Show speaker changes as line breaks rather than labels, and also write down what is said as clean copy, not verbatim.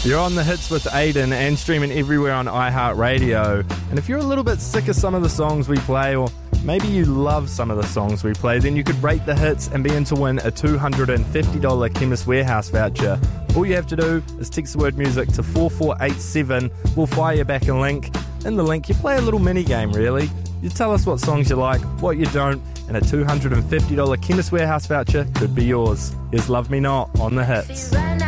You're on The Hits with Aiden and streaming everywhere on iHeartRadio. And if you're a little bit sick of some of the songs we play, or maybe you love some of the songs we play, then you could rate the hits and be in to win a $250 Chemist Warehouse voucher. All you have to do is text the word music to 4487. We'll fire you back a link. In the link, you play a little mini game, really. You tell us what songs you like, what you don't, and a $250 Chemist Warehouse voucher could be yours. Here's Love Me Not on The Hits.